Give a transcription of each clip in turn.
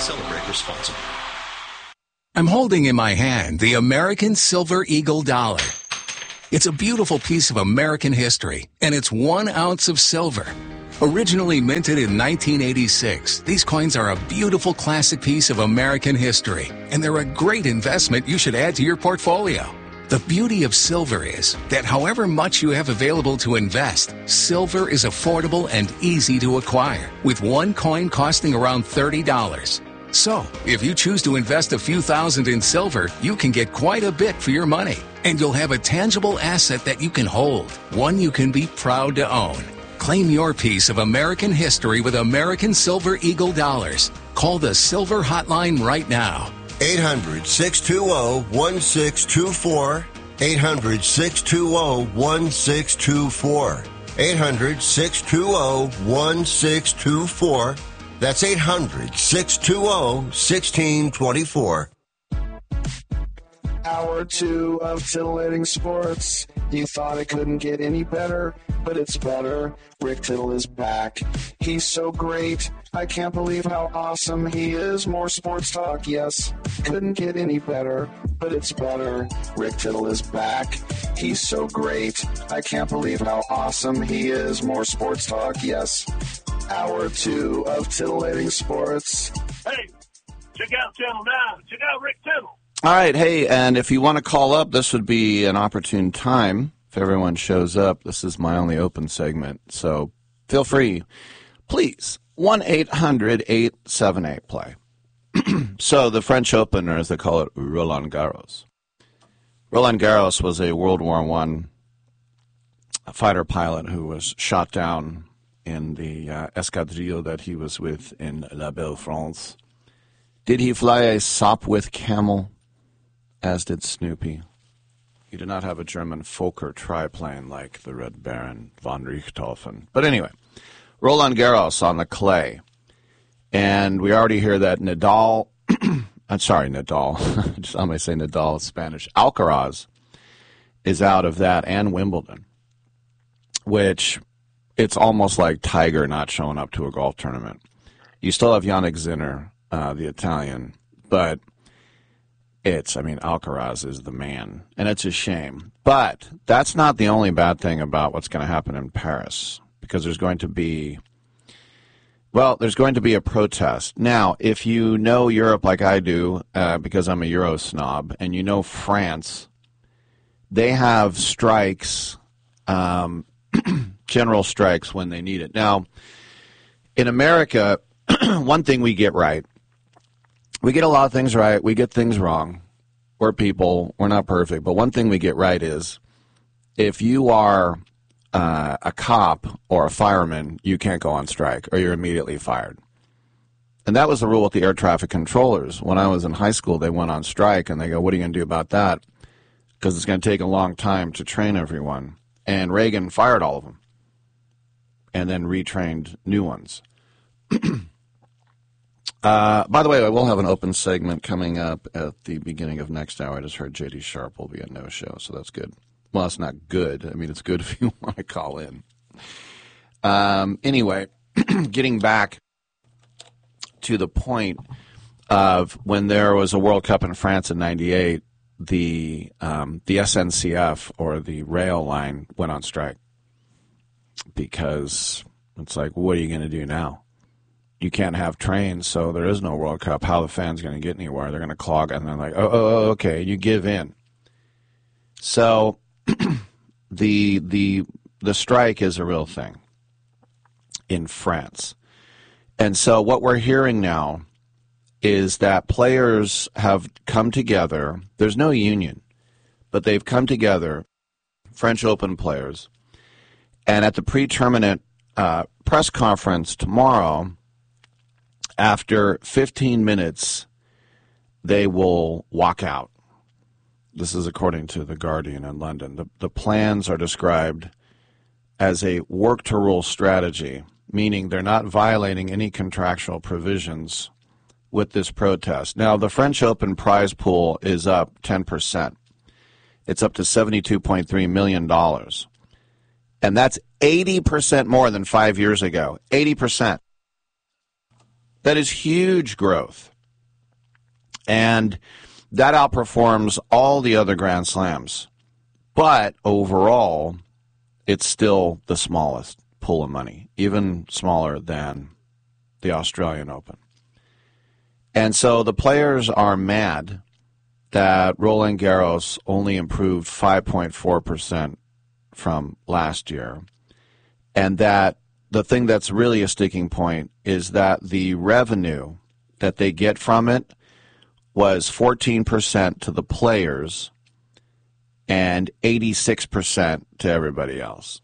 Celebrate responsibly. I'm holding in my hand the American Silver Eagle dollar. It's a beautiful piece of American history, and it's 1 ounce of silver. Originally minted in 1986, these coins are a beautiful classic piece of American history, and they're a great investment you should add to your portfolio. The beauty of silver is that however much you have available to invest, silver is affordable and easy to acquire, with one coin costing around $30. So, if you choose to invest a few thousand in silver, you can get quite a bit for your money, and you'll have a tangible asset that you can hold, one you can be proud to own. Claim your piece of American history with American Silver Eagle dollars. Call the Silver Hotline right now. 800-620-1624. 800-620-1624. 800-620-1624. That's 800-620-1624. Hour 2 of Titillating Sports. You thought it couldn't get any better, but it's better. Rick Tittle is back. He's so great. I can't believe how awesome he is. More sports talk, yes. Couldn't get any better, but it's better. Rick Tittle is back. He's so great. I can't believe how awesome he is. More sports talk, yes. Hour 2 of Titillating Sports. Hey, check out Channel 9. Check out Rick Tittle. All right, hey, and if you want to call up, this would be an opportune time. If everyone shows up, this is my only open segment, so feel free. Please, 1-800-878-PLAY. So the French Open, or as they call it, Roland Garros. Roland Garros was a World War I fighter pilot who was shot down in the escadrille that he was with in La Belle France. Did he fly a Sopwith Camel? As did Snoopy. He did not have a German Fokker triplane like the Red Baron von Richthofen. But anyway, Roland Garros on the clay. And we already hear that Nadal, I'm sorry, Nadal. I may say Nadal in Spanish. Alcaraz is out of that, and Wimbledon, which it's almost like Tiger not showing up to a golf tournament. You still have Yannick Sinner, the Italian, but Alcaraz is the man, and it's a shame. But that's not the only bad thing about what's going to happen in Paris, because there's going to be a protest. Now, if you know Europe like I do, because I'm a Euro snob, and you know France, they have strikes, general strikes when they need it. Now, in America, one thing we get right, we get a lot of things right. We get things wrong. We're people. We're not perfect. But one thing we get right is if you are a cop or a fireman, you can't go on strike or you're immediately fired. And that was the rule with the air traffic controllers. When I was in high school, they went on strike, and they go, what are you going to do about that? Because it's going to take a long time to train everyone. And Reagan fired all of them and then retrained new ones. By the way, I will have an open segment coming up at the beginning of next hour. I just heard J.D. Sharp will be a no-show, so that's good. Well, it's not good. I mean, it's good if you want to call in. Anyway, getting back to the point of when there was a World Cup in France in '98, the SNCF, or the rail line, went on strike because it's like, what are you going to do now? You can't have trains, so there is no World Cup. How are the fans going to get anywhere? They're going to clog, and they're like, okay, you give in. So the strike is a real thing in France. And so what we're hearing now is that players have come together. There's no union, but they've come together, French Open players, and at the pre-tournament press conference tomorrow, after 15 minutes, they will walk out. This is according to The Guardian in London. The plans are described as a work-to-rule strategy, meaning they're not violating any contractual provisions with this protest. Now, the French Open prize pool is up 10%. It's up to $72.3 million. And that's 80% more than 5 years ago. 80%. That is huge growth. And that outperforms all the other Grand Slams. But overall, it's still the smallest pool of money, even smaller than the Australian Open. And so the players are mad that Roland Garros only improved 5.4% from last year, and that the thing that's really a sticking point is that the revenue that they get from it was 14% to the players and 86% to everybody else.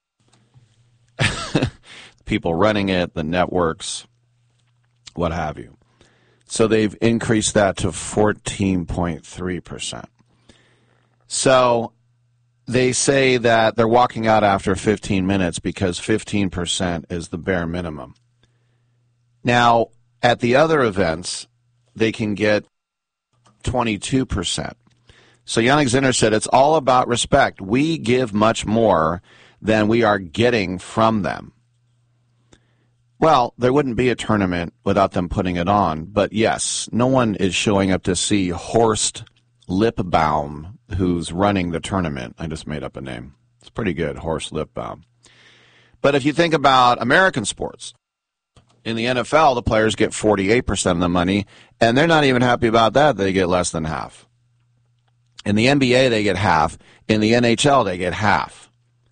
People running it, the networks, what have you. So they've increased that to 14.3%. So they say that they're walking out after 15 minutes because 15% is the bare minimum. Now, at the other events, they can get 22%. So Jannik Sinner said it's all about respect. We give much more than we are getting from them. Well, there wouldn't be a tournament without them putting it on. But yes, no one is showing up to see Horst Lippbaum, who's running the tournament. I just made up a name. It's pretty good, Horst Lippbaum. But if you think about American sports, in the NFL, the players get 48% of the money, and they're not even happy about that. They get less than half. In the NBA, they get half. In the NHL, they get half.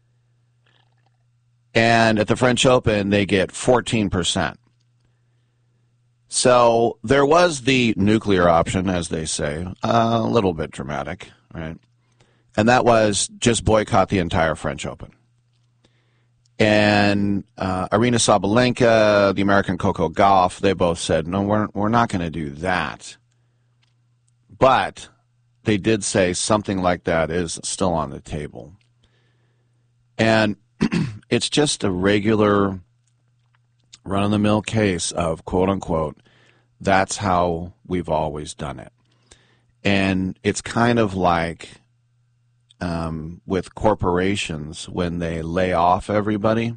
And at the French Open, they get 14%. So there was the nuclear option, as they say, a little bit dramatic, right? And that was just boycott the entire French Open. And Aryna Sabalenka, the American Coco Gauff, they both said, no, we're not going to do that. But they did say something like that is still on the table. And it's just a regular run-of-the-mill case of, quote-unquote, that's how we've always done it. And it's kind of like with corporations when they lay off everybody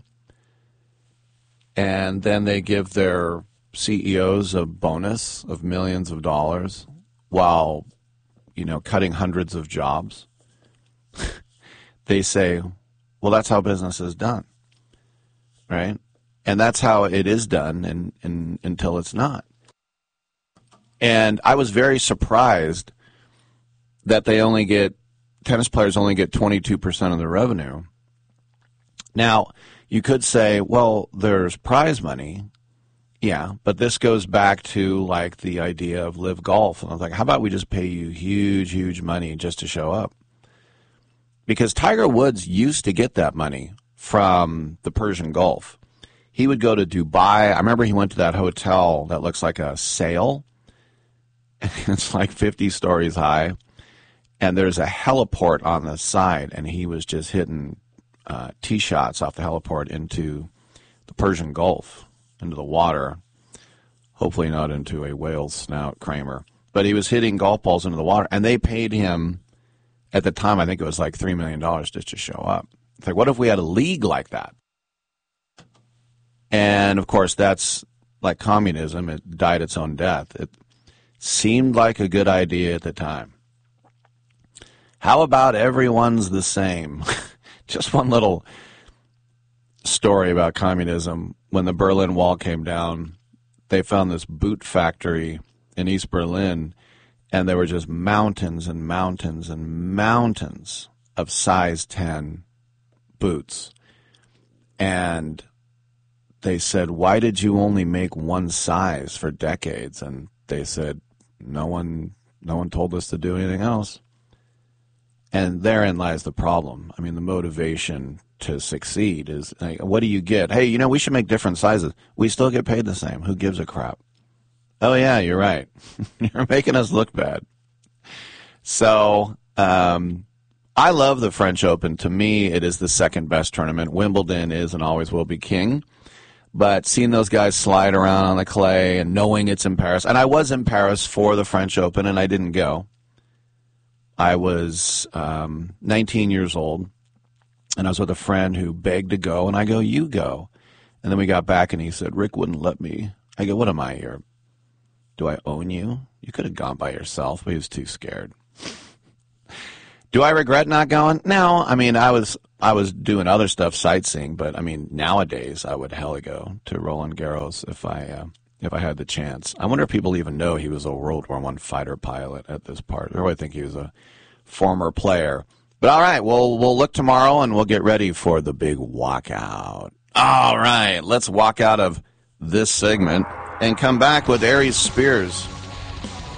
and then they give their CEOs a bonus of millions of dollars while, cutting hundreds of jobs. They say, well, that's how business is done, right? And that's how it is done until it's not. And I was very surprised that tennis players only get 22% of the revenue. Now, you could say, well, there's prize money. Yeah, but this goes back to like the idea of Live Golf. And I was like, how about we just pay you huge, huge money just to show up? Because Tiger Woods used to get that money from the Persian Gulf. He would go to Dubai. I remember he went to that hotel that looks like a sail. It's like 50 stories high. And there's a heliport on the side, and he was just hitting tee shots off the heliport into the Persian Gulf, into the water. Hopefully not into a whale's snout, Kramer. But he was hitting golf balls into the water, and they paid him, at the time, I think it was like $3 million just to show up. It's like, what if we had a league like that? And, of course, that's like communism. It died its own death. It seemed like a good idea at the time. How about everyone's the same? Just one little story about communism. When the Berlin Wall came down, they found this boot factory in East Berlin, and there were just mountains and mountains and mountains of size 10 boots. And they said, why did you only make one size for decades? And they said, no one told us to do anything else. And therein lies the problem. I mean, the motivation to succeed is, like, what do you get? Hey, we should make different sizes. We still get paid the same. Who gives a crap? Oh, yeah, you're right. You're making us look bad. So I love the French Open. To me, it is the second best tournament. Wimbledon is and always will be king. But seeing those guys slide around on the clay and knowing it's in Paris, and I was in Paris for the French Open, and I didn't go. I was 19 years old, and I was with a friend who begged to go, and I go, you go. And then we got back, and he said, Rick wouldn't let me. I go, what am I here? Do I own you? You could have gone by yourself, but he was too scared. Do I regret not going? No. I mean, I was doing other stuff, sightseeing, but I mean, nowadays I would hella go to Roland Garros if I had the chance. I wonder if people even know he was a World War I fighter pilot at this part. Or I think he was a former player. But all right, we'll look tomorrow and we'll get ready for the big walkout. All right, let's walk out of this segment and come back with Aries Spears.